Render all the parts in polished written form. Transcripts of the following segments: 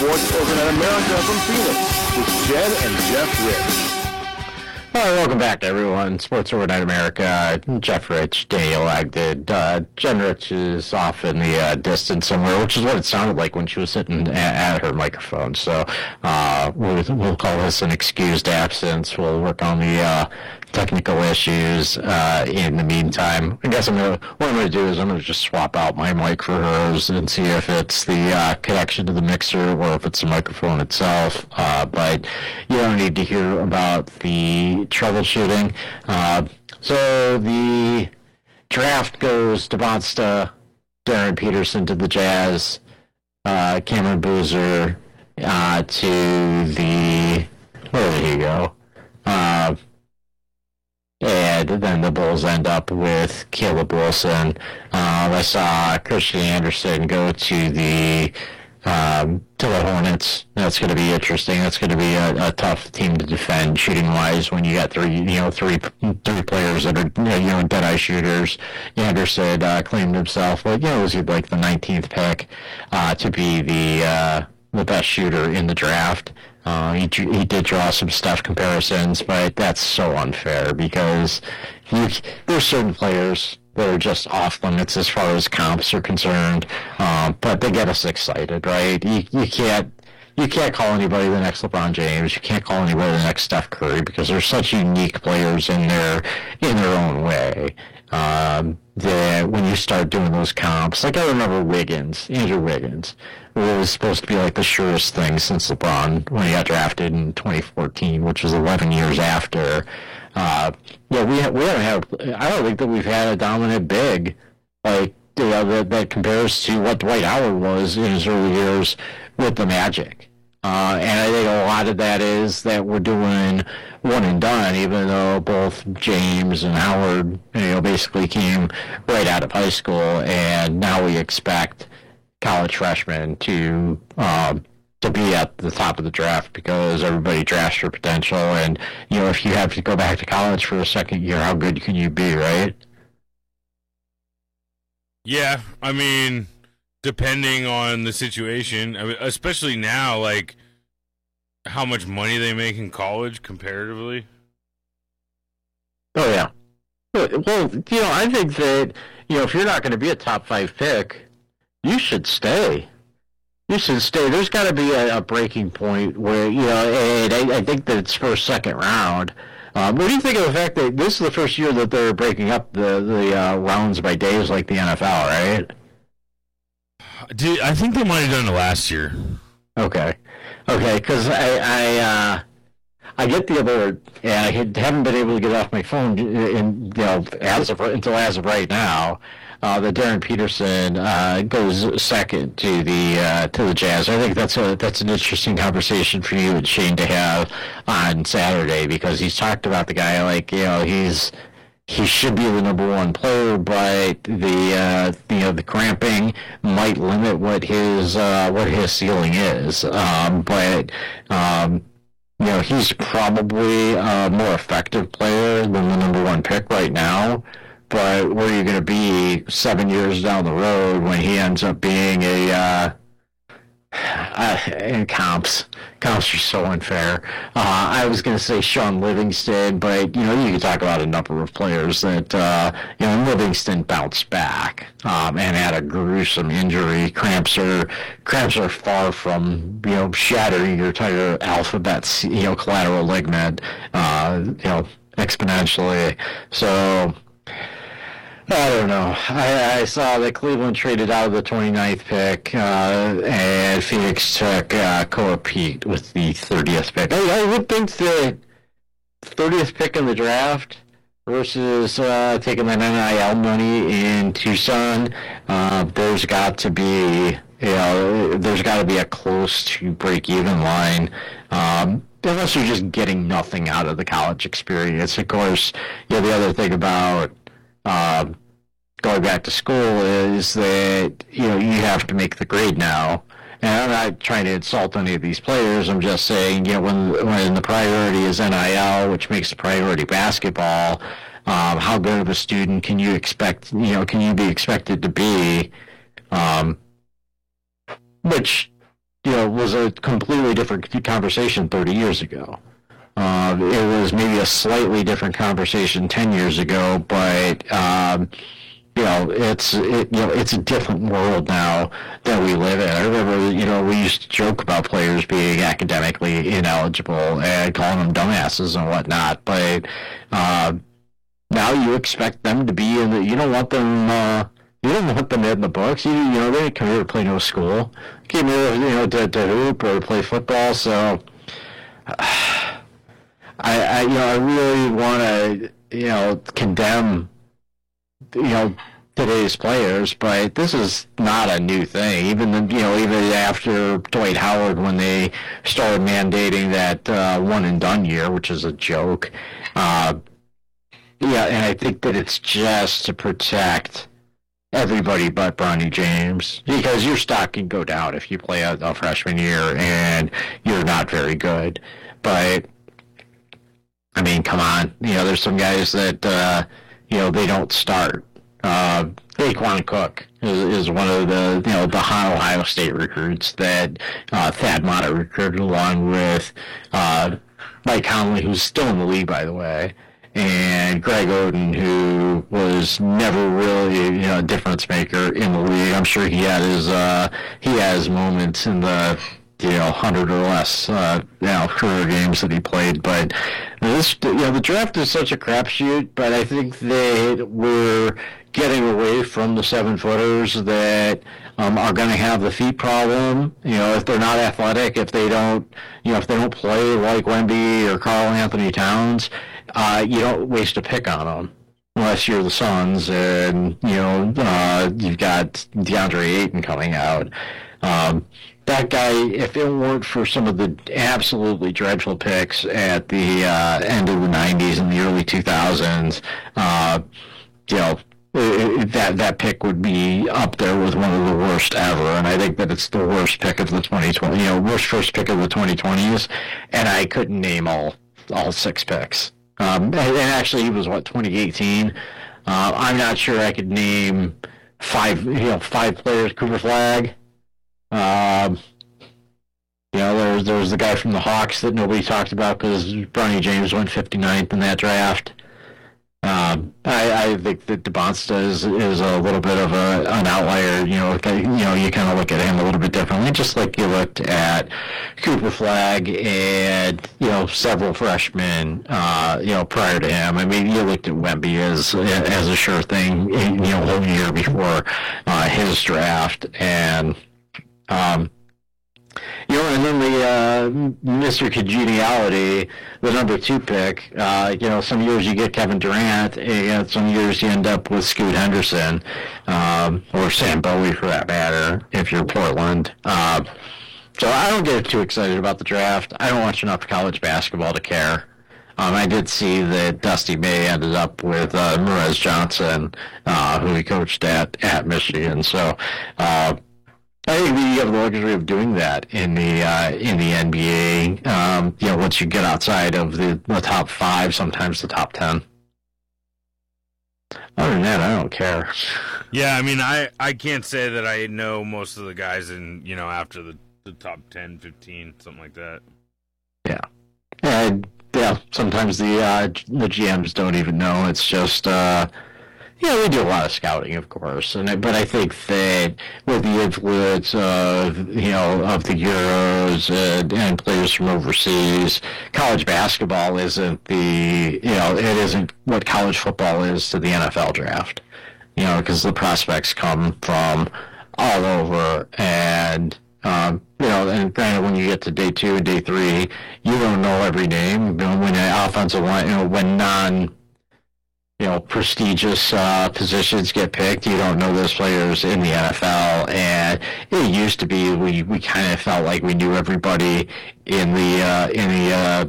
Sports Over Night America from Phoenix with Jen and Jeff Rich. All right, welcome back, everyone. Sports Overnight America. Jeff Rich, Daniel Agdid. Jen Rich is off in the distance somewhere, which is what it sounded like when she was sitting at her microphone. So we'll call this an excused absence. We'll work on the technical issues in the meantime. I guess what I'm going to do is I'm going to just swap out my mic for hers and see if it's the connection to the mixer or if it's the microphone itself. But you don't need to hear about the troubleshooting. So the draft goes Devonsta, Darren Peterson to the Jazz, Cameron Boozer to the, where did he go? And then the Bulls end up with Caleb Wilson. I saw Christian Anderson go to the Hornets. That's going to be interesting. That's going to be a tough team to defend shooting wise when you got three players that are dead-eye shooters. Anderson claimed himself, was he like the 19th pick to be the best shooter in the draft. He did draw some Steph comparisons, but that's so unfair because there's certain players that are just off limits as far as comps are concerned. But they get us excited, right? You can't call anybody the next LeBron James. You can't call anybody the next Steph Curry because they're such unique players in their own way. That when you start doing those comps, like I remember Andrew Wiggins, who was supposed to be like the surest thing since LeBron when he got drafted in 2014, which was 11 years after. We haven't had. I don't think that we've had a dominant big that compares to what Dwight Howard was in his early years with the Magic. And I think a lot of that is that we're doing one and done, even though both James and Howard, basically came right out of high school, and now we expect college freshmen to be at the top of the draft because everybody drafts for potential. And if you have to go back to college for a second year, how good can you be, right? Yeah, I mean, depending on the situation, especially now, like how much money they make in college comparatively. Oh yeah. Well, I think that if you're not going to be a top 5 pick, you should stay. You should stay. There's got to be a breaking point where and I think that it's first, second round. What do you think of the fact that this is the first year that they're breaking up the rounds by days like the NFL, right? Dude, I think they might have done it last year. Okay, because I get the alert, and I haven't been able to get off my phone until as of right now. That Darren Peterson goes second to the Jazz. I think that's an interesting conversation for you and Shane to have on Saturday because he's talked about the guy he should be the number one player, but the cramping might limit what his ceiling is. He's probably a more effective player than the number one pick right now. But where are you going to be 7 years down the road when he ends up being and comps are so unfair. I was going to say Sean Livingston, but you can talk about a number of players that Livingston bounced back and had a gruesome injury. Cramps are far from shattering your entire alphabet, collateral ligament, exponentially. So. I don't know. I saw that Cleveland traded out of the 29th pick, and Phoenix took Koa Pete with the 30th pick. I would think that 30th pick in the draft versus taking that NIL money in Tucson, there's got to be a close to break-even line. Unless you're just getting nothing out of the college experience. Of course, the other thing about going back to school is that you have to make the grade now, and I'm not trying to insult any of these players. I'm just saying when the priority is NIL, which makes the priority basketball, how good of a student can you expect? Can you be expected to be? Which was a completely different conversation 30 years ago. It was maybe a slightly different conversation 10 years ago, but it's a different world now that we live in. I remember, we used to joke about players being academically ineligible and calling them dumbasses and whatnot, but now you expect them to be in the. You don't want them. You don't want them in the books. They didn't come here to play no school. They came here, to hoop or play football. So, I really want to, condemn, today's players, but this is not a new thing. Even after Dwight Howard, when they started mandating that one and done year, which is a joke. And I think that it's just to protect everybody but Bronny James, because your stock can go down if you play a freshman year and you're not very good. But I mean, come on, there's some guys that they don't start. Daquan Cook is one of the Ohio State recruits that Thad Matta recruited, along with Mike Conley, who's still in the league, by the way, and Greg Oden, who was never really a difference maker in the league. I'm sure he has moments in the 100 or less career games that he played, but the draft is such a crapshoot. But I think that we're getting away from the 7-footers that are going to have the feet problem. If they're not athletic, if they don't play like Wemby or Karl Anthony Towns, you don't waste a pick on them. Unless you're the Suns and you've got DeAndre Ayton coming out. That guy, if it weren't for some of the absolutely dreadful picks at the end of the 90s and the early 2000s, that pick would be up there with one of the worst ever. And I think that it's the worst pick of the 2020, worst first pick of the 2020s. And I couldn't name all 6 picks. And actually, he was 2018. I'm not sure I could name 5 players. Cooper Flagg. There was the guy from the Hawks that nobody talked about because Bronny James went 59th in that draft. I think that DeBonsta is a little bit of an outlier. You kind of look at him a little bit differently, just like you looked at Cooper Flagg and several freshmen prior to him. I mean, you looked at Wemby as a sure thing, a whole year before his draft, and and then the Mr. Congeniality, the number 2 pick. Some years you get Kevin Durant, and some years you end up with Scoot Henderson, or Sam Bowie for that matter, if you're Portland. So I don't get too excited about the draft. I don't watch enough college basketball to care. I did see that Dusty May ended up with Merez Johnson, who he coached at Michigan. So I think we have the luxury of doing that in the NBA. Once you get outside of the top 5, sometimes the top 10. Other than that, I don't care. Yeah, I mean, I can't say that I know most of the guys in after the top 10, 15, something like that. Yeah, and sometimes the GMs don't even know. It's just. We do a lot of scouting, of course, but I think that with the influence of the Euros and players from overseas, college basketball isn't it isn't what college football is to the NFL draft. Because the prospects come from all over, and and granted, when you get to day 2 and day 3, you don't know every name. When an offensive line, when non prestigious positions get picked, you don't know those players in the NFL. And it used to be we kind of felt like we knew everybody in the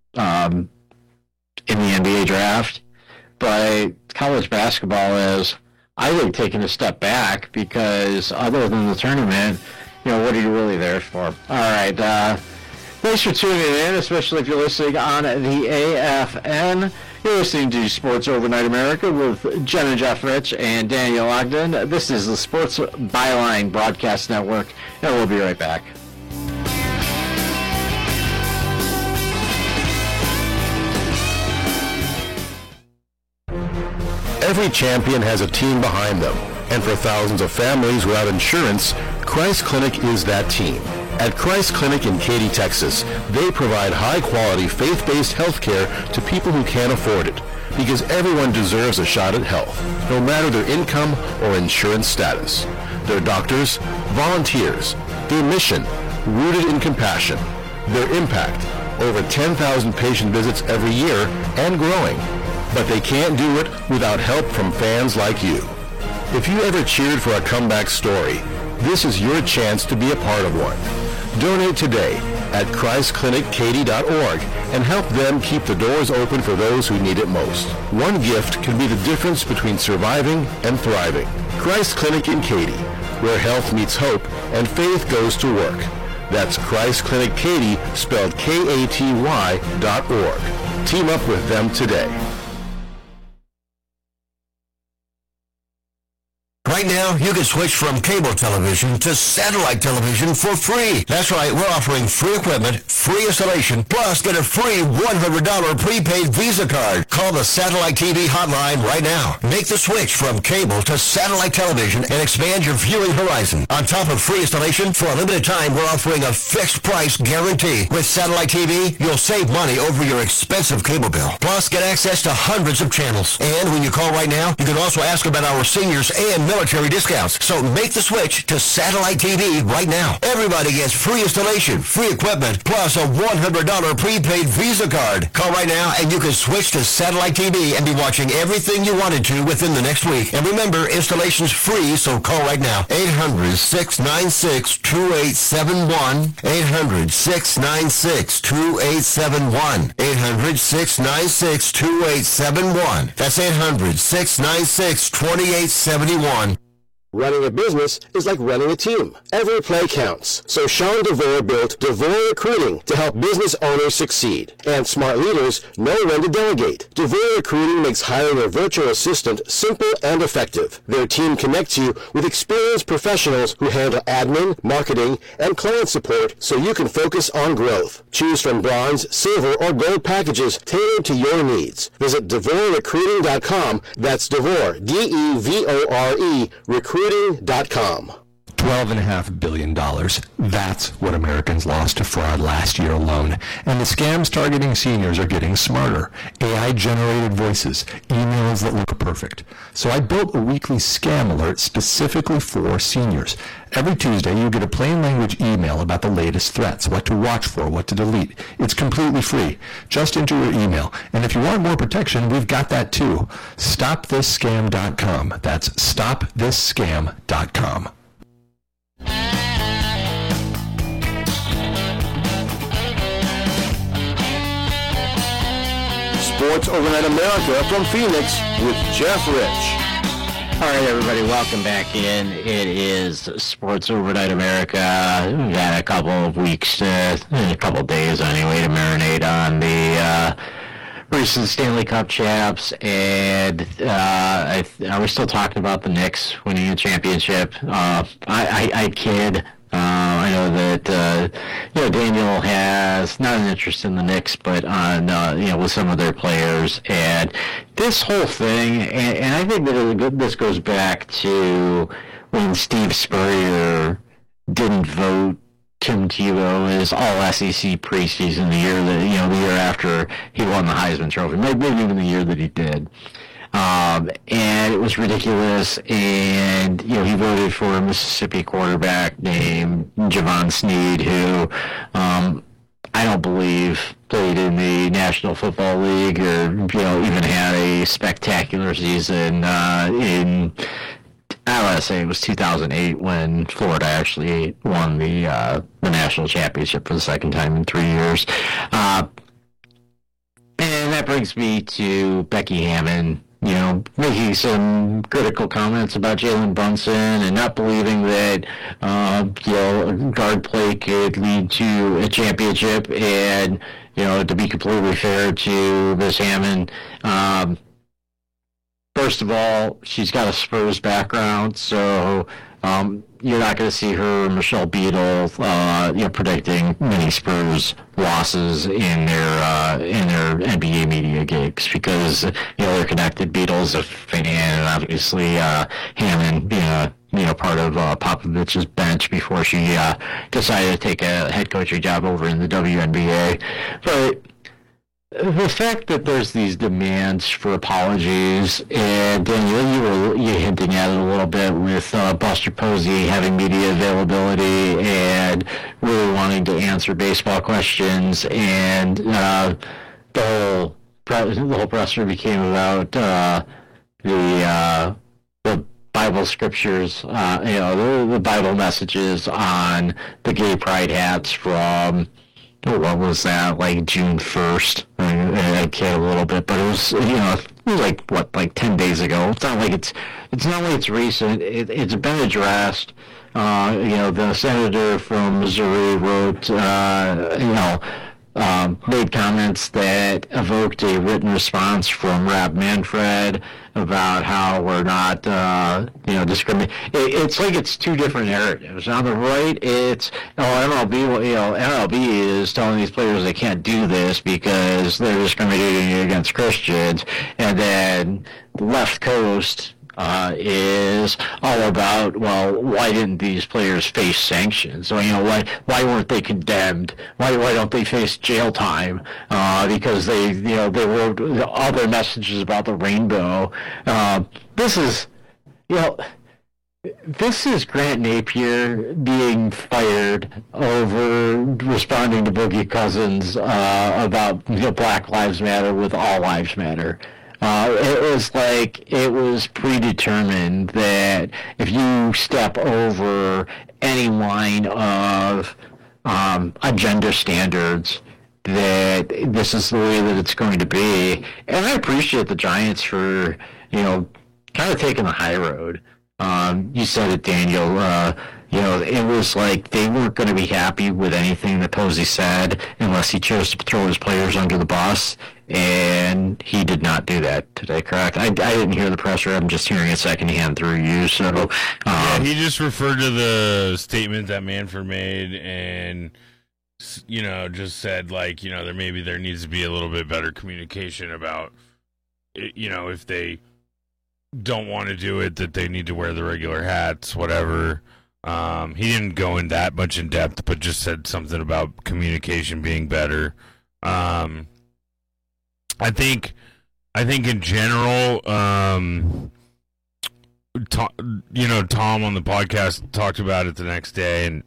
NBA draft. But college basketball is, I think, taking a step back, because other than the tournament, what are you really there for? All right, thanks for tuning in, especially if you're listening on the AFN. You're listening to Sports Overnight America with Jen and Jeff Rich and Daniel Ogden. This is the Sports Byline Broadcast Network, and we'll be right back. Every champion has a team behind them, and for thousands of families without insurance, Christ Clinic is that team. At Christ Clinic in Katy, Texas, they provide high-quality, faith-based health care to people who can't afford it, because everyone deserves a shot at health, no matter their income or insurance status. Their doctors, volunteers, their mission, rooted in compassion. Their impact, over 10,000 patient visits every year and growing. But they can't do it without help from fans like you. If you ever cheered for a comeback story, this is your chance to be a part of one. Donate today at ChristClinicKaty.org and help them keep the doors open for those who need it most. One gift can be the difference between surviving and thriving. Christ Clinic in Katy, where health meets hope and faith goes to work. That's Christ Clinic Katy, spelled Katy.org. Team up with them today. Right now, you can switch from cable television to satellite television for free. That's right, we're offering free equipment, free installation, plus get a free $100 prepaid Visa card. Call the Satellite TV hotline right now. Make the switch from cable to satellite television and expand your viewing horizon. On top of free installation, for a limited time, we're offering a fixed price guarantee. With Satellite TV, you'll save money over your expensive cable bill. Plus, get access to hundreds of channels. And when you call right now, you can also ask about our seniors and military discounts. So make the switch to Satellite TV right now. Everybody gets free installation, free equipment, plus a $100 prepaid Visa card. Call right now and you can switch to Satellite TV and be watching everything you wanted to within the next week. And remember, installation's free, so call right now. 800-696-2871. 800-696-2871. 800-696-2871. That's 800-696-2871. Running a business is like running a team. Every play counts. So Sean DeVore built DeVore Recruiting to help business owners succeed. And smart leaders know when to delegate. DeVore Recruiting makes hiring a virtual assistant simple and effective. Their team connects you with experienced professionals who handle admin, marketing, and client support so you can focus on growth. Choose from bronze, silver, or gold packages tailored to your needs. Visit DeVoreRecruiting.com. That's DeVore, D-E-V-O-R-E, recruiting.com. $12.5 billion. That's what Americans lost to fraud last year alone. And the scams targeting seniors are getting smarter. AI-generated voices, emails that look perfect. So I built a weekly scam alert specifically for seniors. Every Tuesday, you get a plain language email about the latest threats, what to watch for, what to delete. It's completely free. Just enter your email. And if you want more protection, we've got that too. StopThisScam.com. That's StopThisScam.com. Sports Overnight America from Phoenix with Jeff Rich. All right, everybody, welcome back in. It is Sports Overnight America. We've had a couple of weeks, a couple of days anyway, to marinate on the recent Stanley Cup champs, and are we still talking about the Knicks winning a championship? I kid. I know that Daniel has not an interest in the Knicks, but on with some of their players, and this whole thing, and I think that this goes back to when Steve Spurrier didn't vote Tim Tebow as all SEC preseason the year after he won the Heisman Trophy, maybe even the year that he did. And it was ridiculous, and he voted for a Mississippi quarterback named Javon Sneed, who I don't believe played in the National Football League or even had a spectacular season in, I want to say it was 2008 when Florida actually won the national championship for the second time in 3 years. And that brings me to Becky Hammon, making some critical comments about Jalen Brunson and not believing that, guard play could lead to a championship. And, to be completely fair to Ms. Hammon, first of all, she's got a Spurs background, so You're not going to see her, Michelle Beadle, predicting many Spurs losses in their NBA media gigs because they're connected. Beadle's a fan, and obviously Hammond being part of Popovich's bench before she decided to take a head coaching job over in the WNBA. But the fact that there's these demands for apologies, and Daniel, you hinting at it a little bit with Buster Posey having media availability and really wanting to answer baseball questions, and the whole presser became about the Bible scriptures, the Bible messages on the gay pride hats from. What was that? Like June 1st. I kid a little bit, but it was like 10 days ago. It's not like it's recent. It's been addressed. The senator from Missouri wrote, made comments that evoked a written response from Rab Manfred about how we're not, discriminating. It's like it's two different narratives. On the right, it's, MLB is telling these players they can't do this because they're discriminating against Christians, and then the left coast is all about, well, why didn't these players face sanctions? So, why weren't they condemned? Why don't they face jail time? Because they wrote all their messages about the rainbow. This is Grant Napier being fired over responding to Boogie Cousins about Black Lives Matter with All Lives Matter. It was predetermined that if you step over any line of agenda standards, that this is the way that it's going to be. And I appreciate the Giants for, kind of taking the high road. You said it, Daniel. It was like they weren't going to be happy with anything that Posey said unless he chose to throw his players under the bus, and he did not do that today, correct? I didn't hear the presser. I'm just hearing it secondhand through you. So he just referred to the statement that Manfred made and, just said, there needs to be a little bit better communication about, if they don't want to do it, that they need to wear the regular hats, whatever. He didn't go in that much in depth, but just said something about communication being better. I think in general, Tom on the podcast talked about it the next day, and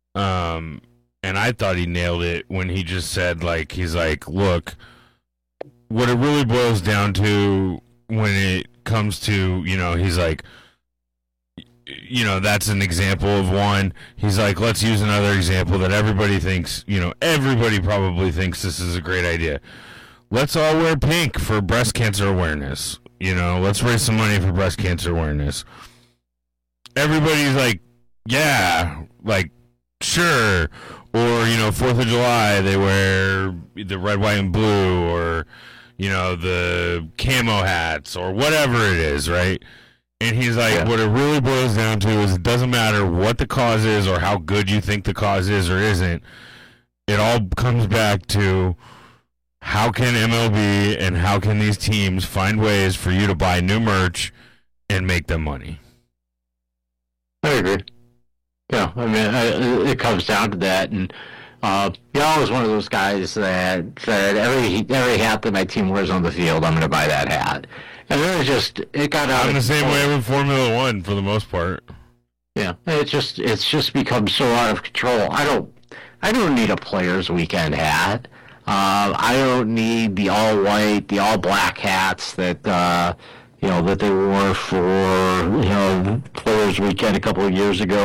I thought he nailed it when he just said, he's like, look, what it really boils down to when it comes to, he's like, that's an example of one. He's like, let's use another example that everybody thinks, everybody probably thinks this is a great idea. Let's all wear pink for breast cancer awareness. Let's raise some money for breast cancer awareness. Everybody's like, yeah, sure. Or, 4th of July, they wear the red, white, and blue, or, the camo hats, or whatever it is, right? And he's like, What it really boils down to is it doesn't matter what the cause is or how good you think the cause is or isn't. It all comes back to how can MLB and how can these teams find ways for you to buy new merch and make them money? I agree. Yeah, it comes down to that. And I was one of those guys that said every hat that my team wears on the field, I'm going to buy that hat. And then it got out. I'm the same way with Formula One for the most part. Yeah, it's just become so out of control. I don't need a Players Weekend hat. I don't need the all white, the all black hats that that they wore for Players Weekend a couple of years ago.